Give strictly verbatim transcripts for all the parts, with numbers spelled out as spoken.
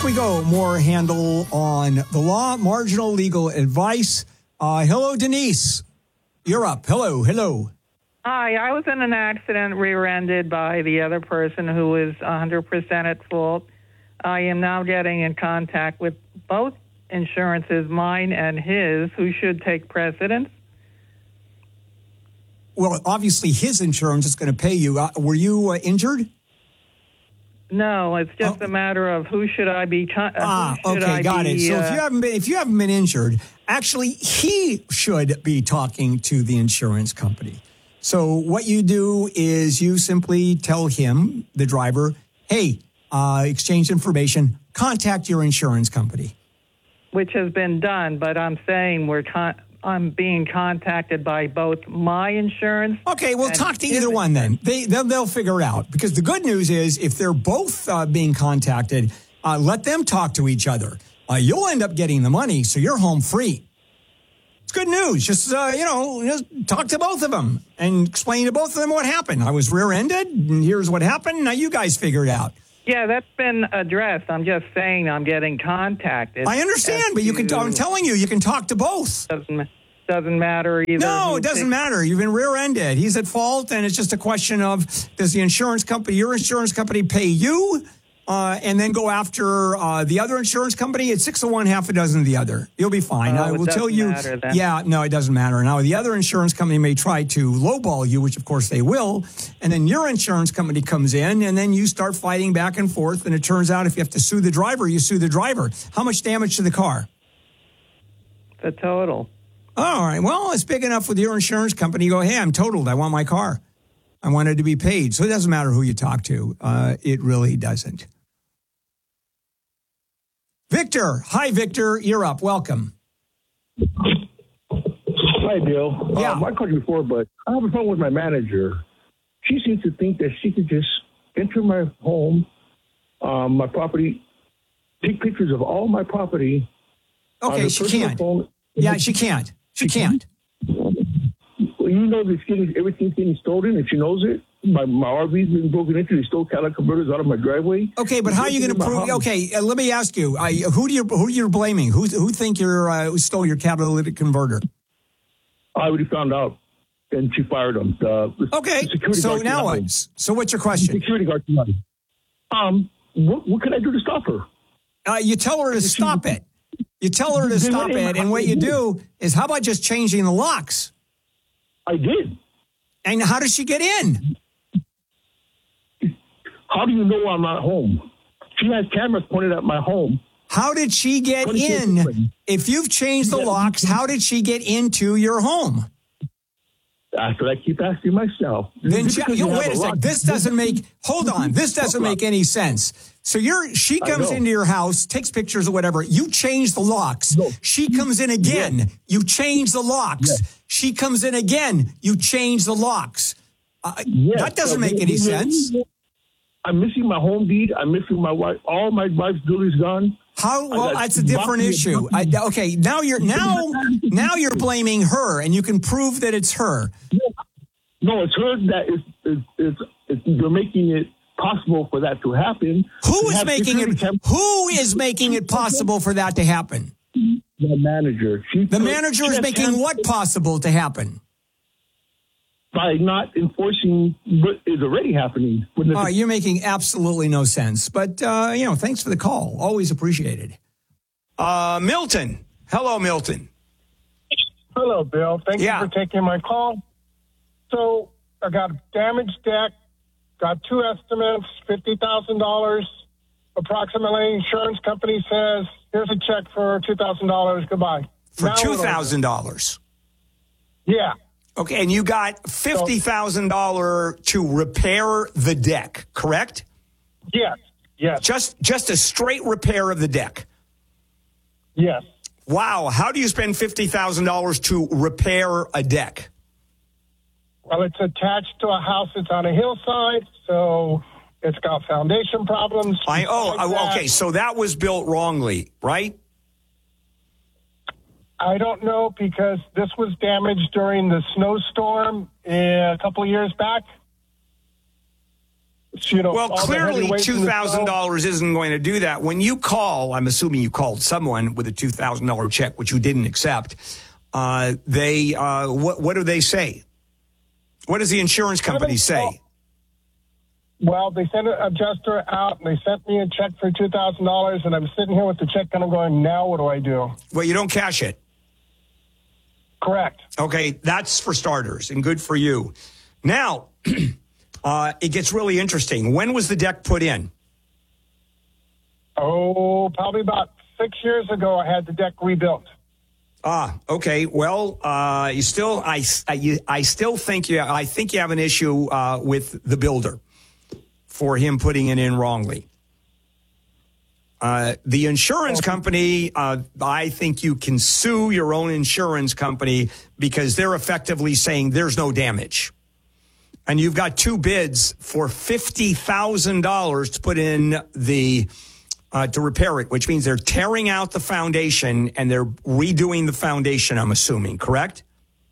back we go. More handle on the law, marginal legal advice. Uh, hello, Denise. You're up. Hello, hello. Hi, I was in an accident rear-ended by the other person who was one hundred percent at fault. I am now getting in contact with both insurances, mine and his, who should take precedence. Well, obviously his insurance is going to pay you. Uh, were you uh, injured? No, it's just oh. a matter of who should I be. Con- ah, should okay, I got be, it. So uh, if you haven't been, if you haven't been injured, actually he should be talking to the insurance company. So what you do is you simply tell him, the driver, hey, uh, exchange information, contact your insurance company. Which has been done, but I'm saying we're con- I'm being contacted by both my insurance. Okay, well, talk to either one then. They, they'll, they'll figure it out. Because the good news is if they're both uh, being contacted, uh, let them talk to each other. Uh, you'll end up getting the money, so you're home free. It's good news. Just, uh, you know, just talk to both of them and explain to both of them what happened. I was rear-ended, and here's what happened. Now you guys figure it out. Yeah, that's been addressed. I'm just saying I'm getting contacted. I understand, but you can. I'm telling you, you can talk to both. Doesn't doesn't matter either. No, it doesn't matter. You've been rear-ended. He's at fault, and it's just a question of does the insurance company, your insurance company, pay you, uh, and then go after uh, the other insurance company? It's six of one, half a dozen of the other. You'll be fine. Oh, I will it tell you. Matter, then. Yeah, no, it doesn't matter. Now the other insurance company may try to lowball you, which of course they will, and then your insurance company comes in, and then you start fighting back and forth. And it turns out if you have to sue the driver, you sue the driver. How much damage to the car? The total. All right. Well, it's big enough with your insurance company. You go, hey, I'm totaled. I want my car. I want it to be paid. So it doesn't matter who you talk to. Uh, it really doesn't. Victor. Hi, Victor. You're up. Welcome. Hi, Bill. Yeah. Um, I called you before, but I have a problem with my manager. She seems to think that she could just enter my home, um, my property, take pictures of all my property. Okay, she can't. Phone. Yeah, she can't. She can't. Well, you know this getting, everything's getting stolen, and she knows it. My, my R V's been broken into. They stole Cadillac converters out of my driveway. Okay, but how are you going to prove? Okay, uh, let me ask you: uh, who do you who you're blaming? Who who think you're uh, who stole your catalytic converter? I already found out, and she fired them. The, the okay, security so now what? So what's your question? The security guard. Um, what, what can I do to stop her? Uh, you tell her to stop it. You tell her to stop it, and what you do is, how about just changing the locks? I did. And how does she get in? How do you know I'm not home? She has cameras pointed at my home. How did she get in? If you've changed the locks, how did she get into your home? That's what I keep asking myself. Then she, you, wait a second. This doesn't make. Hold on. This doesn't make any sense. So you're. She comes into your house, takes pictures or whatever. You change the locks. No. She comes in again. Yes. You change the locks. Yes. She comes in again. You change the locks. Uh, yes. That doesn't make any sense. I'm missing my home deed. I'm missing my wife. All my wife's jewelry's gone. How? Well, that's a different issue. I, okay, now you're now now you're blaming her, and you can prove that it's her. No, it's her that is is, is, is you're making it possible for that to happen. Who is making it? Cam- who is making it possible for that to happen? The manager. She the manager is making cam- what possible to happen? By not enforcing what is already happening. Uh, you're making absolutely no sense. But, uh, you know, thanks for the call. Always appreciated. Uh, Milton. Hello, Milton. Hello, Bill. Thank yeah. you for taking my call. So I got a damaged deck, got two estimates, fifty thousand dollars approximately. Insurance company says, here's a check for two thousand dollars. Goodbye. For two thousand dollars? Yeah. Okay, and you got fifty thousand dollars to repair the deck, correct? Yes, yes. Just just a straight repair of the deck? Yes. Wow, how do you spend fifty thousand dollars to repair a deck? Well, it's attached to a house that's on a hillside, so it's got foundation problems. I Oh, like okay, so that was built wrongly, right? I don't know because this was damaged during the snowstorm a couple of years back. You know, well, clearly two thousand dollars isn't going to do that. When you call, I'm assuming you called someone with a two thousand dollars check, which you didn't accept. Uh, they, uh, what, what do they say? What does the insurance company say? Well, they sent an adjuster out, and they sent me a check for two thousand dollars, and I'm sitting here with the check, and I'm going, now what do I do? Well, you don't cash it. Correct. Okay, that's for starters, and good for you. Now, uh, it gets really interesting. When was the deck put in? Oh, probably about six years ago, I had the deck rebuilt. Ah, okay. Well, uh, you still, I, I, you, I still think you, I think you have an issue uh, with the builder for him putting it in wrongly. Uh, the insurance company, uh, I think you can sue your own insurance company because they're effectively saying there's no damage. And you've got two bids for fifty thousand dollars to put in the Uh, to repair it, which means they're tearing out the foundation and they're redoing the foundation, I'm assuming, correct?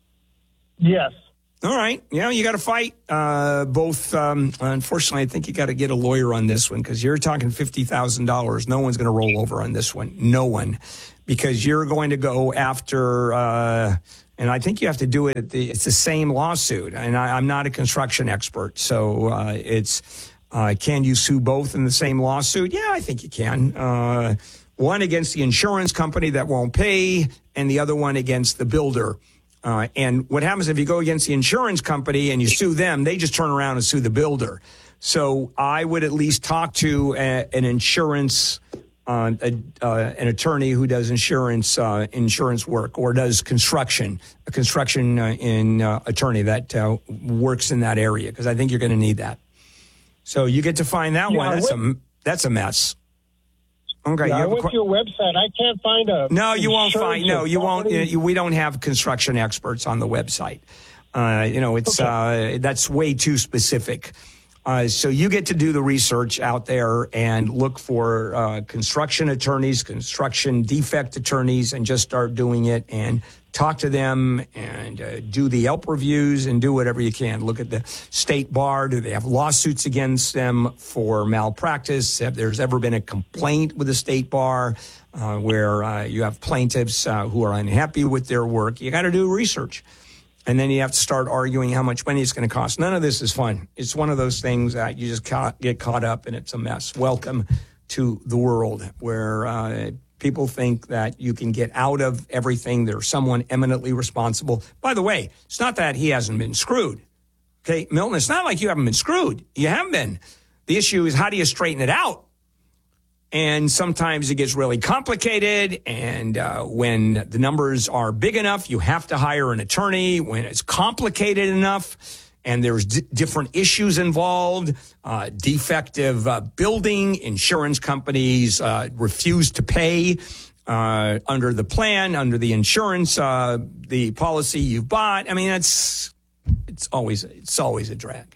Yes. All right. Yeah, you got to fight uh, both. Um, unfortunately, I think you got to get a lawyer on this one because you're talking fifty thousand dollars. No one's going to roll over on this one. No one. Because you're going to go after, uh, and I think you have to do it, at the, it's the same lawsuit. And I, I'm not a construction expert, so uh, it's... Uh, can you sue both in the same lawsuit? Yeah, I think you can. Uh, one against the insurance company that won't pay, and the other one against the builder. Uh, and what happens if you go against the insurance company and you sue them, they just turn around and sue the builder. So I would at least talk to a, an insurance, uh, a, uh, an attorney who does insurance uh, insurance work or does construction, a construction uh, in uh, attorney that uh, works in that area, because I think you're going to need that. So you get to find that yeah, one. That's went, a that's a mess. Okay, yeah, you I went qu- to your website. I can't find a. No, you won't find. No, you won't. You, we don't have construction experts on the website. Uh, you know, it's okay. uh, that's way too specific. Uh, so you get to do the research out there and look for uh, construction attorneys, construction defect attorneys, and just start doing it and talk to them and uh, do the Yelp reviews and do whatever you can. Look at the state bar. Do they have lawsuits against them for malpractice? Have there's ever been a complaint with the state bar uh, where uh, you have plaintiffs uh, who are unhappy with their work? You got to do research. And then you have to start arguing how much money it's going to cost. None of this is fun. It's one of those things that you just ca- get caught up and it's a mess. Welcome to the world where uh, people think that you can get out of everything. There's someone eminently responsible. By the way, it's not that he hasn't been screwed. Okay, Milton, it's not like you haven't been screwed. You have been. The issue is how do you straighten it out? And sometimes it gets really complicated. And uh, when the numbers are big enough, you have to hire an attorney. When it's complicated enough and there's d- different issues involved, uh, defective uh, building, insurance companies uh, refuse to pay uh, under the plan, under the insurance, uh, the policy you've bought. I mean, it's it's always it's always a drag.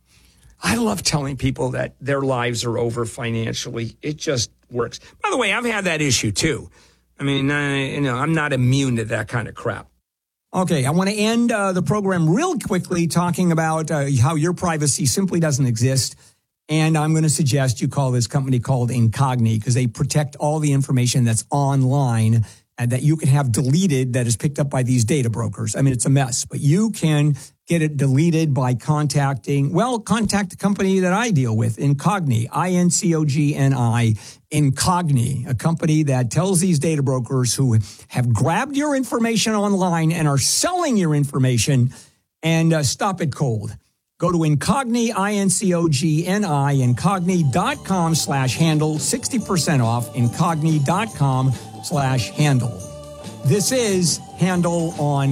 I love telling people that their lives are over financially. It just works. By the way, I've had that issue too. I mean, I, you know, I'm not immune to that kind of crap. Okay, I want to end uh, the program real quickly talking about uh, how your privacy simply doesn't exist. And I'm going to suggest you call this company called Incogni because they protect all the information that's online and that you can have deleted that is picked up by these data brokers. I mean, it's a mess, but you can get it deleted by contacting, well, contact the company that I deal with, Incogni, I N C O G N I, Incogni, a company that tells these data brokers who have grabbed your information online and are selling your information and uh, stop it cold. Go to Incogni, I N C O G N I, incogni.com slash handle, sixty percent off, incogni.com slash handle. This is Handle on